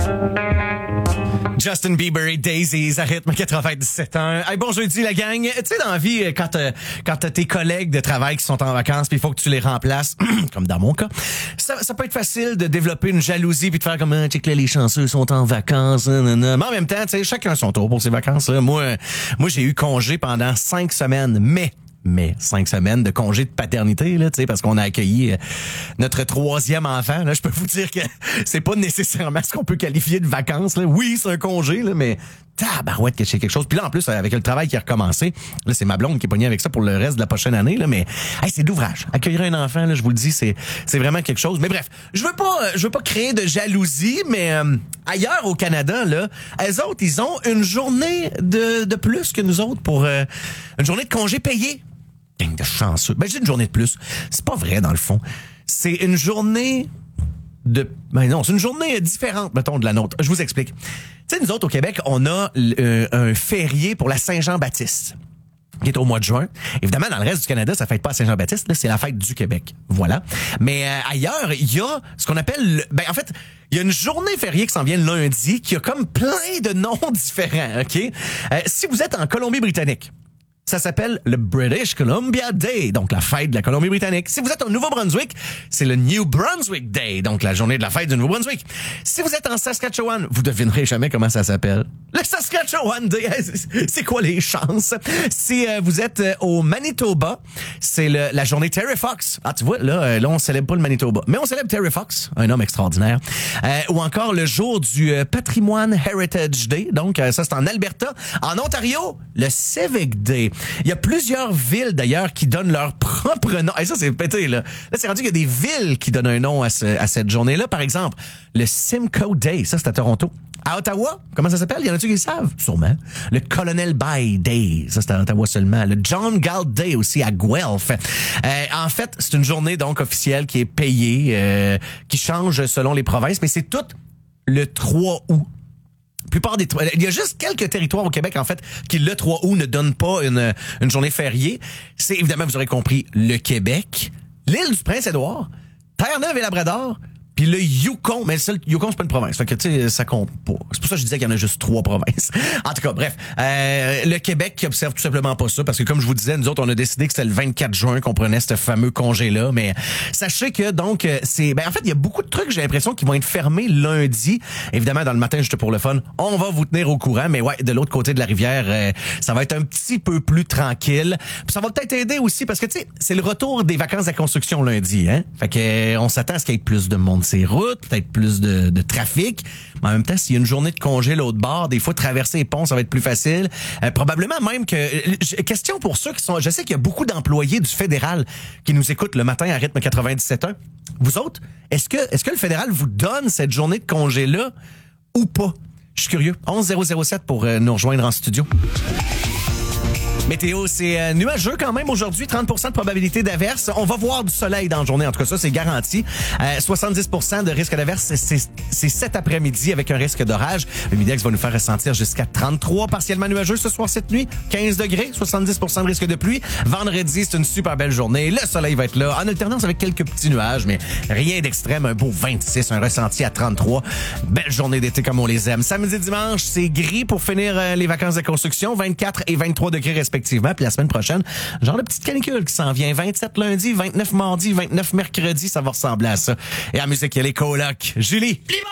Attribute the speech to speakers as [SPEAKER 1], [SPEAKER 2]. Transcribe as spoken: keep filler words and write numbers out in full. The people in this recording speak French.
[SPEAKER 1] Justin Bieber et Daisies à rythme quatre-vingt-dix-sept ans. Hey, bon jeudi la gang. Tu sais, dans la vie, quand euh, quand t'as tes collègues de travail qui sont en vacances, puis il faut que tu les remplaces, comme dans mon cas, ça, ça peut être facile de développer une jalousie puis de faire comme ah, check là, les chanceux sont en vacances, nanana. Mais en même temps, tu sais, chacun son tour pour ses vacances. Là. Moi, moi, j'ai eu congé pendant cinq semaines, mais mais cinq semaines de congé de paternité, là, tu sais, parce qu'on a accueilli euh, notre troisième enfant. Là, je peux vous dire que c'est pas nécessairement ce qu'on peut qualifier de vacances. Là. Oui, c'est un congé, là, mais tabarouette que c'est quelque chose. Puis là, en plus, avec le travail qui a recommencé, là, c'est ma blonde qui est pognée avec ça pour le reste de la prochaine année, là, mais hey, c'est d'ouvrage. Accueillir un enfant, là, je vous le dis, c'est c'est vraiment quelque chose. Mais bref, je veux pas je veux pas créer de jalousie, mais euh, ailleurs au Canada, là, eux autres, ils ont une journée de, de plus que nous autres pour euh, une journée de congé payé. Gang de chanceux. Ben, j'ai une journée de plus. C'est pas vrai, dans le fond. C'est une journée de... Ben non, c'est une journée différente, mettons, de la nôtre. Je vous explique. Tu sais, nous autres, au Québec, on a euh, un férié pour la Saint-Jean-Baptiste, qui est au mois de juin. Évidemment, dans le reste du Canada, ça fête pas à Saint-Jean-Baptiste, là, c'est la fête du Québec. Voilà. Mais euh, ailleurs, il y a ce qu'on appelle... Le, ben, en fait... Il y a une journée fériée qui s'en vient lundi, qui a comme plein de noms différents, OK? Euh, si vous êtes en Colombie-Britannique, ça s'appelle le British Columbia Day, donc la fête de la Colombie-Britannique. Si vous êtes au Nouveau-Brunswick, c'est le New Brunswick Day, donc la journée de la fête du Nouveau-Brunswick. Si vous êtes en Saskatchewan, vous devinerez jamais comment ça s'appelle. Le Saskatchewan Day, c'est quoi les chances? Si euh, vous êtes euh, au Manitoba, c'est le, la journée Terry Fox. Ah, tu vois, là, euh, là, on célèbre pas le Manitoba, mais on célèbre Terry Fox, un homme extraordinaire. Euh, ou encore le jour du euh, Patrimoine Heritage Day, donc euh, ça c'est en Alberta. En Ontario, le Civic Day. Il y a plusieurs villes, d'ailleurs, qui donnent leur propre nom. Et ça, c'est pété, là. Là, c'est rendu qu'il y a des villes qui donnent un nom à, ce, à cette journée-là. Par exemple, le Simcoe Day. Ça, c'est à Toronto. À Ottawa, comment ça s'appelle? Il y en a-tu qui le savent? Sûrement. Le Colonel Bay Day. Ça, c'est à Ottawa seulement. Le John Galt Day aussi à Guelph. Euh, en fait, c'est une journée, donc, officielle qui est payée, euh, qui change selon les provinces, mais c'est tout le trois août. Plupart des il y a juste quelques territoires au Québec en fait qui le trois août ne donnent pas une une journée fériée. C'est évidemment, vous aurez compris, le Québec, l'île du Prince-Édouard, Terre-Neuve et Labrador, puis le Yukon, mais le Yukon c'est pas une province, fait que tu sais ça compte pas. C'est pour ça que je disais qu'il y en a juste trois provinces. En tout cas, bref, euh, le Québec qui observe tout simplement pas ça parce que comme je vous disais, nous autres on a décidé que c'était le vingt-quatre juin qu'on prenait ce fameux congé là, mais sachez que donc c'est ben en fait, il y a beaucoup de trucs, j'ai l'impression qui vont être fermés lundi. Évidemment dans le matin juste pour le fun, on va vous tenir au courant, mais ouais, de l'autre côté de la rivière, euh, ça va être un petit peu plus tranquille. Puis ça va peut-être aider aussi parce que tu sais, c'est le retour des vacances de la construction lundi, hein. Fait que euh, on s'attend à ce qu'il y ait plus de monde ces routes, peut-être plus de, de trafic. Mais en même temps, s'il y a une journée de congé l'autre bord, des fois traverser les ponts, ça va être plus facile. Euh, probablement même que... Euh, question pour ceux qui sont... Je sais qu'il y a beaucoup d'employés du fédéral qui nous écoutent le matin à rythme quatre-vingt-dix-sept un. Vous autres, est-ce que est-ce que le fédéral vous donne cette journée de congé-là ou pas? Je suis curieux. onze zéro zéro sept pour euh, nous rejoindre en studio. Météo, c'est euh, nuageux quand même aujourd'hui, trente pour cent de probabilité d'averse. On va voir du soleil dans la journée, en tout cas ça c'est garanti. Euh, soixante-dix pour cent de risque d'averse, c'est, c'est cet après-midi avec un risque d'orage. Le Midex va nous faire ressentir jusqu'à trente-trois, partiellement nuageux ce soir cette nuit, quinze degrés, soixante-dix pour cent de risque de pluie. Vendredi, c'est une super belle journée, le soleil va être là, en alternance avec quelques petits nuages, mais rien d'extrême, un beau vingt-six, un ressenti à trente-trois. Belle journée d'été comme on les aime. Samedi, dimanche, c'est gris pour finir euh, les vacances de construction, vingt-quatre et vingt-trois degrés respectivement. Effectivement, puis la semaine prochaine, genre de petite canicule qui s'en vient. vingt-sept lundi, vingt-neuf mardi, vingt-neuf mercredi, ça va ressembler à ça. Et en musique, il y a les colocs. Julie!